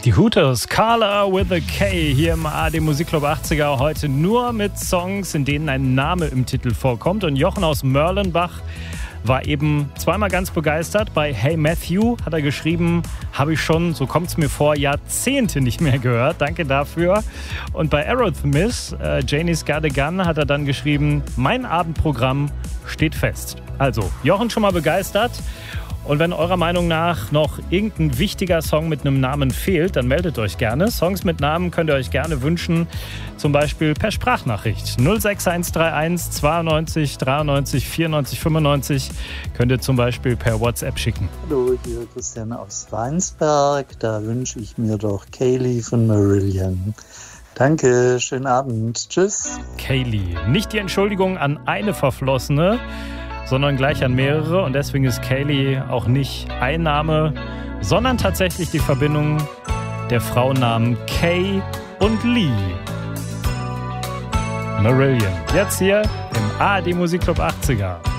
Die Hooters, Carla with a K, hier im ARD Musikclub 80er. Heute nur mit Songs, in denen ein Name im Titel vorkommt. Und Jochen aus Mörlenbach war eben zweimal ganz begeistert. Bei Hey Matthew hat er geschrieben, habe ich schon, so kommt es mir vor, Jahrzehnte nicht mehr gehört. Danke dafür. Und bei Aerosmith, Janie's Got a Gun, hat er dann geschrieben, mein Abendprogramm steht fest. Also, Jochen schon mal begeistert. Und wenn eurer Meinung nach noch irgendein wichtiger Song mit einem Namen fehlt, dann meldet euch gerne. Songs mit Namen könnt ihr euch gerne wünschen, zum Beispiel per Sprachnachricht. 06131 92 93 94 95 könnt ihr zum Beispiel per WhatsApp schicken. Hallo, hier Christian aus Weinsberg. Da wünsche ich mir doch Kaylee von Marillion. Danke, schönen Abend. Tschüss. Kaylee. Nicht die Entschuldigung an eine Verflossene, sondern gleich an mehrere. Und deswegen ist Kaylee auch nicht ein Name, sondern tatsächlich die Verbindung der Frauennamen Kay und Lee. Marillion. Jetzt hier im ARD Musikclub 80er.